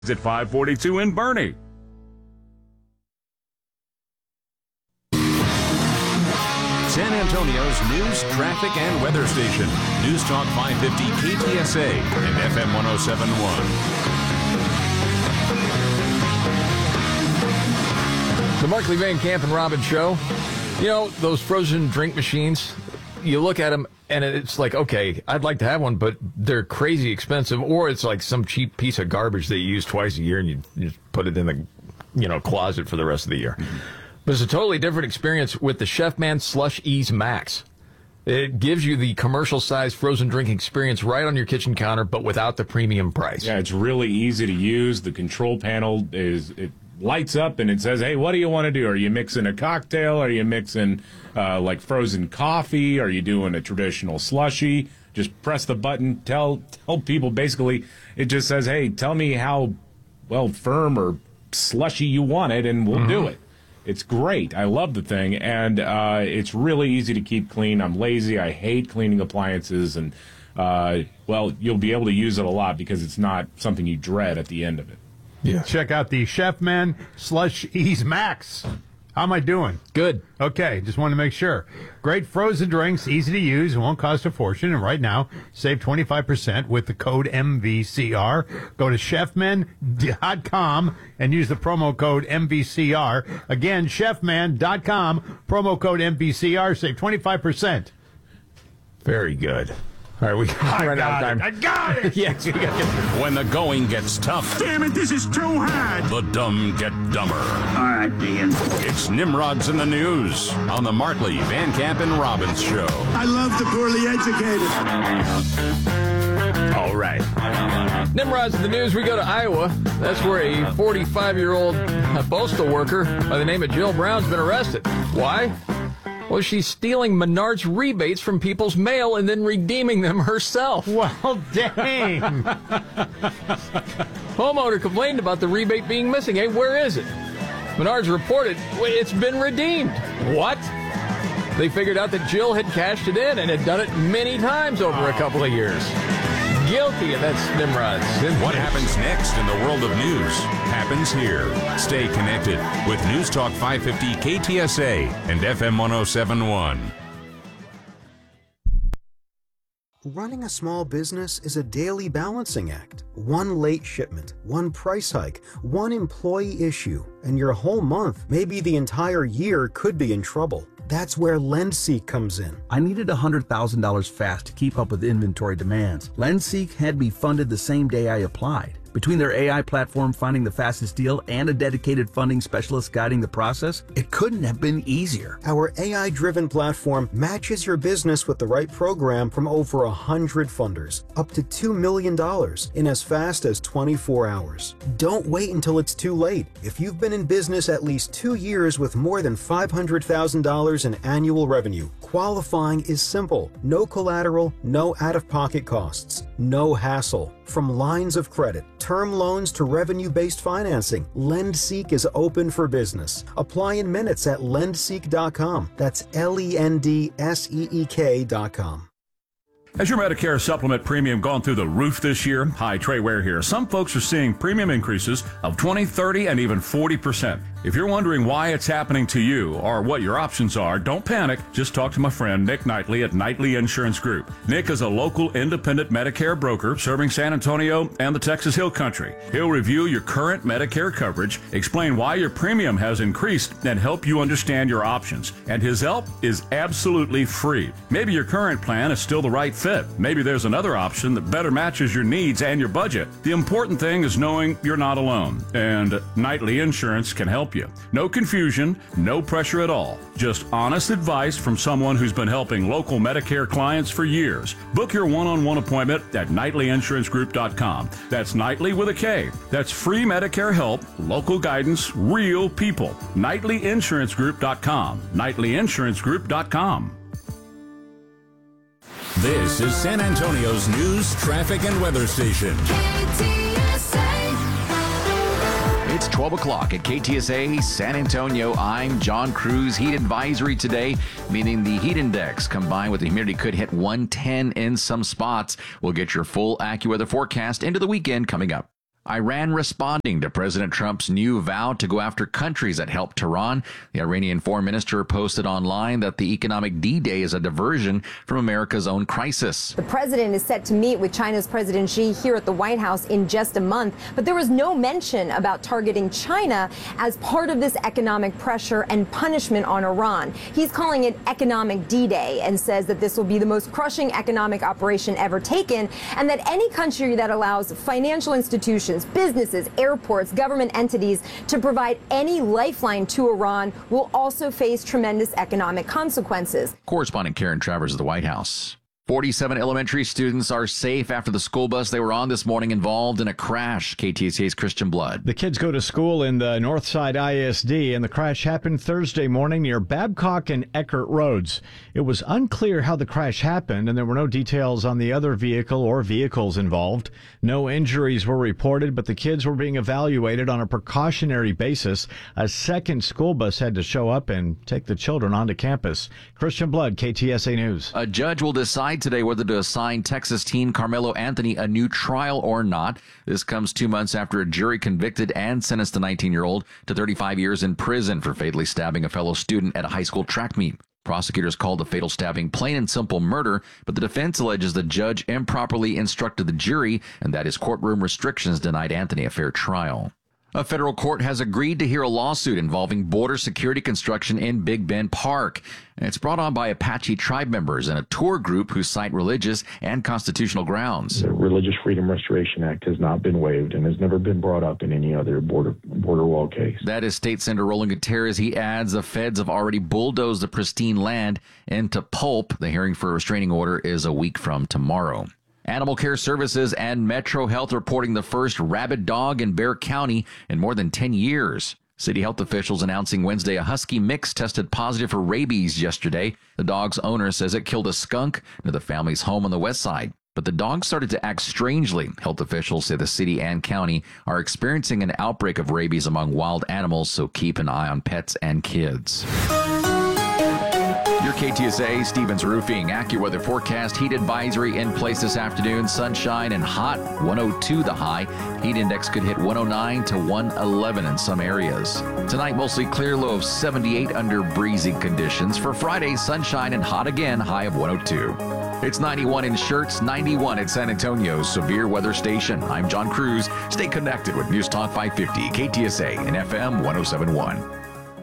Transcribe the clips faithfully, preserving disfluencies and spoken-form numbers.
at five forty-two in Bernie. San Antonio's news, traffic, and weather station. News Talk five fifty K T S A and F M one oh seven point one. The Markley, Van Camp, and Robbins Show. You know, those frozen drink machines, you look at them, and it's like, okay, I'd like to have one, but they're crazy expensive, or it's like some cheap piece of garbage that you use twice a year, and you just put it in the, you know, closet for the rest of the year. Mm-hmm. But it's a totally different experience with the Chefman Slush Ease Max. It gives you the commercial-sized frozen drink experience right on your kitchen counter, but without the premium price. Yeah, it's really easy to use. The control panel is it lights up and it says, hey, what do you want to do? Are you mixing a cocktail? Are you mixing uh, like frozen coffee? Are you doing a traditional slushie? Just press the button. Tell tell people basically. It just says, hey, tell me how well firm or slushy you want it, and we'll mm-hmm. do it. It's great. I love the thing, and uh, it's really easy to keep clean. I'm lazy. I hate cleaning appliances, and, uh, well, you'll be able to use it a lot because it's not something you dread at the end of it. Yeah. Check out the Chefman Slush Ease Max. How am I doing? Good. Okay, just wanted to make sure. Great frozen drinks, easy to use, won't cost a fortune. And right now, save twenty-five percent with the code M V C R. Go to chefman dot com and use the promo code M V C R. Again, chefman dot com, promo code M V C R. Save twenty-five percent. Very good. All right, we I run out of got time. it. I got it. Yes, we got it. When the going gets tough, Damn it, this is too hard. the dumb get dumber. All right, Ian. It's Nimrod's in the News on the Markley, Van Camp, and Robbins Show. I love the poorly educated. All right. Nimrod's in the News. We go to Iowa. That's where a forty-five-year-old postal worker by the name of Jill Brown's been arrested. Why? Well, she's stealing Menards rebates from people's mail and then redeeming them herself. Well, dang. Homeowner complained about the rebate being missing. Hey, where is it? Menards reported it's been redeemed. What? They figured out that Jill had cashed it in and had done it many times over a couple of years. Guilty, and that's Nimrod's. What happens next in the world of news happens here. Stay connected with News Talk five fifty K T S A and F M one oh seven point one. Running a small business is a daily balancing act. One late shipment, one price hike, one employee issue, and your whole month, maybe the entire year, could be in trouble. That's where LendSeek comes in. I needed one hundred thousand dollars fast to keep up with inventory demands. LendSeek had me funded the same day I applied. Between their A I platform finding the fastest deal and a dedicated funding specialist guiding the process, it couldn't have been easier. Our A I-driven platform matches your business with the right program from over one hundred funders, up to two million dollars in as fast as twenty-four hours. Don't wait until it's too late. If you've been in business at least two years with more than five hundred thousand dollars in annual revenue, qualifying is simple. No collateral, no out-of-pocket costs, no hassle. From lines of credit, term loans to revenue-based financing, LendSeek is open for business. Apply in minutes at lendseek dot com. That's L E N D S E E K dot com. Has your Medicare supplement premium gone through the roof this year? Hi, Trey Ware here. Some folks are seeing premium increases of twenty, thirty, and even forty percent. If you're wondering why it's happening to you or what your options are, don't panic. Just talk to my friend Nick Knightley at Knightley Insurance Group. Nick is a local independent Medicare broker serving San Antonio and the Texas Hill Country. He'll review your current Medicare coverage, explain why your premium has increased, and help you understand your options. And his help is absolutely free. Maybe your current plan is still the right fit. Maybe there's another option that better matches your needs and your budget. The important thing is knowing you're not alone, and Knightley Insurance can help you. No confusion, no pressure at all. Just honest advice from someone who's been helping local Medicare clients for years. Book your one-on-one appointment at Knightley Insurance Group dot com. That's Knightley with a K. That's free Medicare help, local guidance, real people. Knightley Insurance Group dot com. Knightley Insurance Group dot com. This is San Antonio's news, traffic, and weather station. It's twelve o'clock at K T S A San Antonio. I'm John Cruz. Heat advisory today, meaning the heat index combined with the humidity could hit one ten in some spots. We'll get your full AccuWeather forecast into the weekend coming up. Iran responding to President Trump's new vow to go after countries that help Tehran. The Iranian foreign minister posted online that the economic D-Day is a diversion from America's own crisis. The president is set to meet with China's President Xi here at the White House in just a month, but there was no mention about targeting China as part of this economic pressure and punishment on Iran. He's calling it economic D-Day and says that this will be the most crushing economic operation ever taken, and that any country that allows financial institutions, businesses, airports, government entities to provide any lifeline to Iran will also face tremendous economic consequences. Correspondent Karen Travers at the White House. forty-seven elementary students are safe after the school bus they were on this morning involved in a crash. K T S A's Christian Blood. The kids go to school in the Northside I S D, and the crash happened Thursday morning near Babcock and Eckert Roads. It was unclear how the crash happened, and there were no details on the other vehicle or vehicles involved. No injuries were reported, but the kids were being evaluated on a precautionary basis. A second school bus had to show up and take the children onto campus. Christian Blood, K T S A News. A judge will decide today whether to assign Texas teen Carmelo Anthony a new trial or not. This comes two months after a jury convicted and sentenced the nineteen-year-old to thirty-five years in prison for fatally stabbing a fellow student at a high school track meet. Prosecutors called the fatal stabbing plain and simple murder, but the defense alleges the judge improperly instructed the jury and that his courtroom restrictions denied Anthony a fair trial. A federal court has agreed to hear a lawsuit involving border security construction in Big Bend Park. It's brought on by Apache tribe members and a tour group who cite religious and constitutional grounds. The Religious Freedom Restoration Act has not been waived and has never been brought up in any other border border wall case. That is State Senator Roland Gutierrez. He adds the feds have already bulldozed the pristine land into pulp. The hearing for a restraining order is a week from tomorrow. Animal Care Services and Metro Health reporting the first rabid dog in Bexar County in more than ten years. City health officials announcing Wednesday a husky mix tested positive for rabies yesterday. The dog's owner says it killed a skunk near the family's home on the west side. But the dog started to act strangely. Health officials say the city and county are experiencing an outbreak of rabies among wild animals, so keep an eye on pets and kids. Your K T S A Stevens Roofing AccuWeather forecast. Heat advisory in place this afternoon. Sunshine and hot. one oh two the high. Heat index could hit one oh nine to one eleven in some areas. Tonight, mostly clear, low of seventy-eight under breezy conditions. For Friday, sunshine and hot again, high of one oh two. It's ninety-one in Schertz, ninety-one at San Antonio's severe weather station. I'm John Cruz. Stay connected with News Talk five fifty, K T S A and F M one oh seven point one.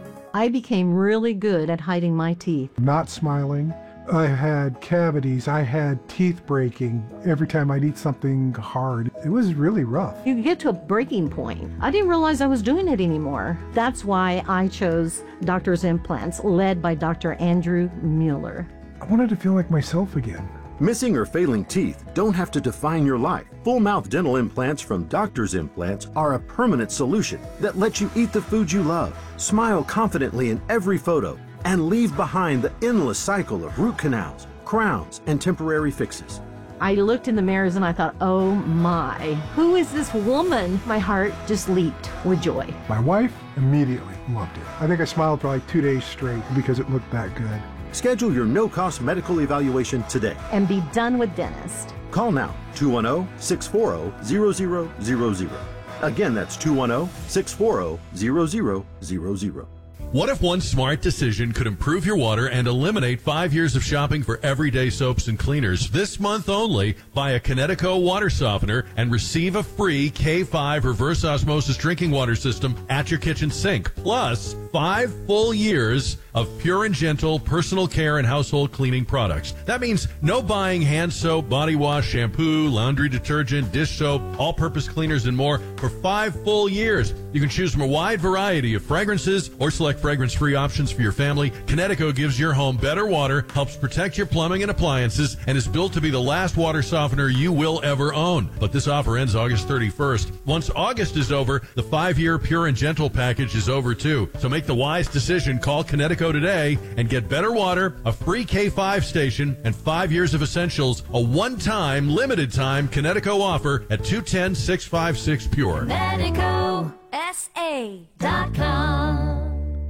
I became really good at hiding my teeth. Not smiling. I had cavities. I had teeth breaking every time I'd eat something hard. It was really rough. You get to a breaking point. I didn't realize I was doing it anymore. That's why I chose Doctor's Implants, led by Doctor Andrew Mueller. I wanted to feel like myself again. Missing or failing teeth don't have to define your life. Full mouth dental implants from Doctor's Implants are a permanent solution that lets you eat the food you love, smile confidently in every photo, and leave behind the endless cycle of root canals, crowns, and temporary fixes. I looked in the mirrors and I thought, oh my, who is this woman? My heart just leaped with joy. My wife immediately loved it. I think I smiled for like two days straight because it looked that good. Schedule your no-cost medical evaluation today. And be done with dentist. Call now, two one zero, six four zero, zero zero zero zero. Again, that's two one zero, six four zero, zero zero zero zero. What if one smart decision could improve your water and eliminate five years of shopping for everyday soaps and cleaners? This month only, buy a Kinetico water softener and receive a free K five reverse osmosis drinking water system at your kitchen sink. Plus, five full years of pure and gentle personal care and household cleaning products. That means no buying hand soap, body wash, shampoo, laundry detergent, dish soap, all-purpose cleaners, and more for five full years. You can choose from a wide variety of fragrances or select fragrance-free options for your family. Kinetico gives your home better water, helps protect your plumbing and appliances, and is built to be the last water softener you will ever own. But this offer ends August thirty-first. Once August is over, the five-year Pure and Gentle package is over too. So make the wise decision. Call Kinetico today and get better water, a free K five station, and five years of essentials. A one-time, limited-time Kinetico offer at two one zero, six five six Pure. Medico S A dot com.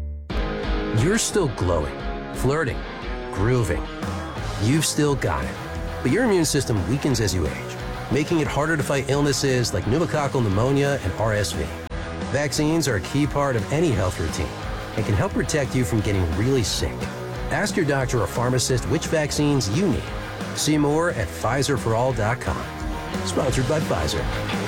You're still glowing, flirting, grooving. You've still got it. But your immune system weakens as you age. making it harder to fight illnesses like pneumococcal pneumonia and R S V. Vaccines are a key part of any health routine and can help protect you from getting really sick. Ask your doctor or pharmacist which vaccines you need. See more at Pfizer for all dot com. Sponsored by Pfizer.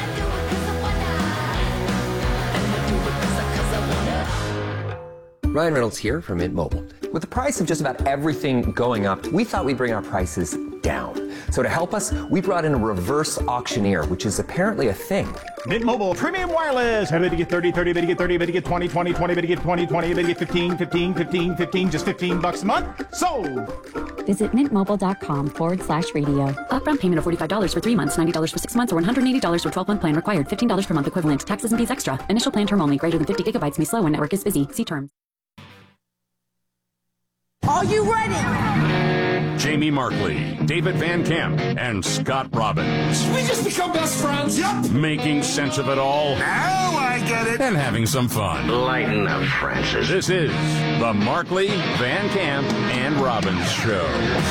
Ryan Reynolds here from Mint Mobile. With the price of just about everything going up, we thought we'd bring our prices down. So to help us, we brought in a reverse auctioneer, which is apparently a thing. Mint Mobile Premium Wireless. How about you get thirty, thirty, bet you get thirty, bet you get twenty, twenty, twenty, bet you get twenty, twenty, bet you get fifteen, fifteen, fifteen, fifteen, just fifteen bucks a month? Sold! Visit mintmobile.com forward slash radio. Upfront payment of forty-five dollars for three months, ninety dollars for six months, or one hundred eighty dollars for twelve-month plan required. fifteen dollars per month equivalent. Taxes and fees extra. Initial plan term only. Greater than fifty gigabytes may slow when network is busy. See terms. Are you ready? Jamie Markley, David Van Camp, and Scott Robbins. We just become best friends. Yep. Making sense of it all. Now I get it. And having some fun. Lighten up, Francis. This is the Markley, Van Camp, and Robbins Show.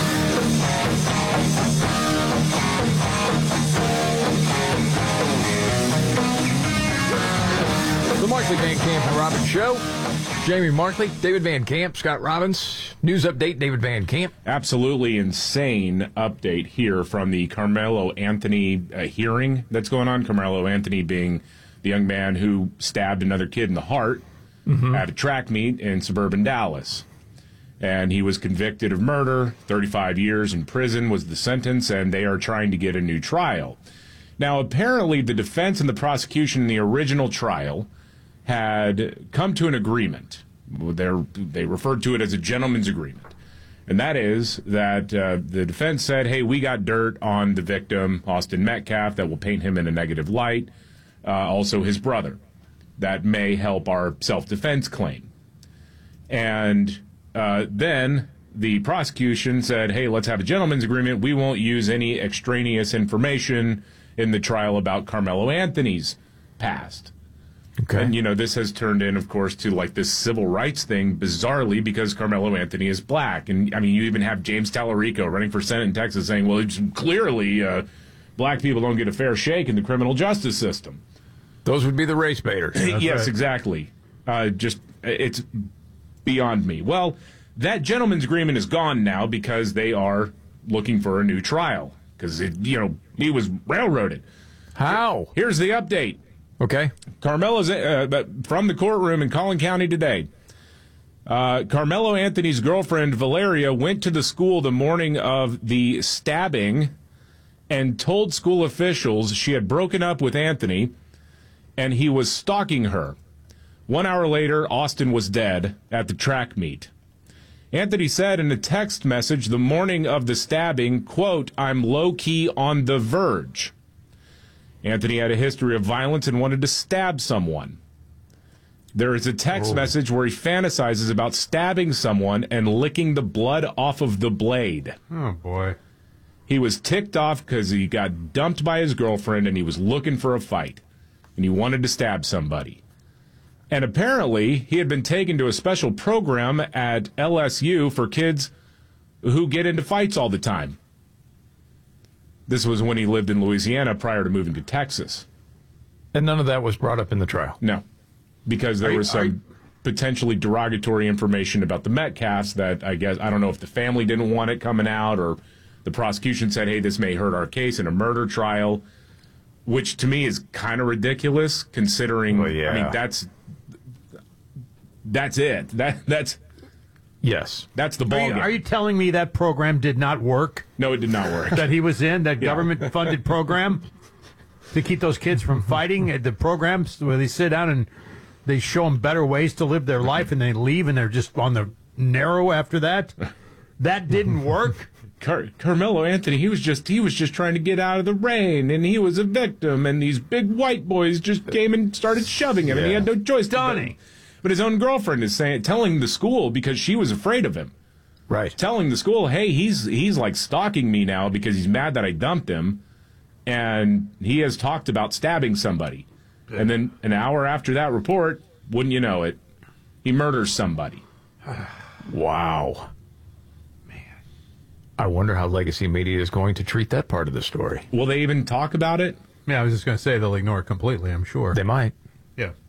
The Markley, Van Camp, and Robbins Show. Jamie Markley, David Van Camp, Scott Robbins. News update, David Van Camp. Absolutely insane update here from the Carmelo Anthony uh, hearing that's going on. Carmelo Anthony being the young man who stabbed another kid in the heart mm-hmm. at a track meet in suburban Dallas. And he was convicted of murder. thirty-five years in prison was the sentence, and they are trying to get a new trial. Now, apparently, the defense and the prosecution in the original trial had come to an agreement. They're, they referred to it as a gentleman's agreement. And that is that uh, the defense said, hey, we got dirt on the victim, Austin Metcalf, that will paint him in a negative light. Uh, also his brother. That may help our self-defense claim. And uh, then the prosecution said, hey, let's have a gentleman's agreement. We won't use any extraneous information in the trial about Carmelo Anthony's past. Okay. And, you know, this has turned in, of course, to like this civil rights thing, bizarrely, because Carmelo Anthony is black. And, I mean, you even have James Tallarico running for Senate in Texas saying, well, it's clearly uh, black people don't get a fair shake in the criminal justice system. Those would be the race baiters. Yes, right. Exactly. Uh, just, it's beyond me. Well, that gentleman's agreement is gone now because they are looking for a new trial. Because, you know, he was railroaded. How? Here's the update. Okay. Carmelo's uh, from the courtroom in Collin County today. Uh, Carmelo Anthony's girlfriend, Valeria, went to the school the morning of the stabbing and told school officials she had broken up with Anthony and he was stalking her. One hour later, Austin was dead at the track meet. Anthony said in a text message the morning of the stabbing, quote, I'm low-key on the verge. Anthony had a history of violence and wanted to stab someone. There is a text Whoa. message where he fantasizes about stabbing someone and licking the blood off of the blade. Oh, boy. He was ticked off because he got dumped by his girlfriend and he was looking for a fight. And he wanted to stab somebody. And apparently, he had been taken to a special program at L S U for kids who get into fights all the time. This was when he lived in Louisiana prior to moving to Texas. And none of that was brought up in the trial? No, because there Are, was some are, potentially derogatory information about the Metcalfs that I guess, I don't know if the family didn't want it coming out or the prosecution said, hey, this may hurt our case in a murder trial, which to me is kind of ridiculous considering, well, yeah. I mean, that's, that's it. That That's... Yes. That's the Are ball you, game. are you telling me that program did not work? No, it did not work. That he was in, that Yeah. government-funded program to keep those kids from fighting at the programs where they sit down and they show them better ways to live their life and they leave and they're just on the narrow after that? That didn't work? Car- Carmelo Anthony, he was just he was just trying to get out of the rain, and he was a victim, and these big white boys just came and started shoving him, and he had no choice. Stunning. But his own girlfriend is saying, telling the school because she was afraid of him. Right. Telling the school, hey, he's he's like stalking me now because he's mad that I dumped him, and he has talked about stabbing somebody. Good. And then an hour after that report, wouldn't you know it, he murders somebody. Wow. I wonder how legacy media is going to treat that part of the story. Will they even talk about it? Yeah, I was just going to say they'll ignore it completely, I'm sure. They might. Yeah.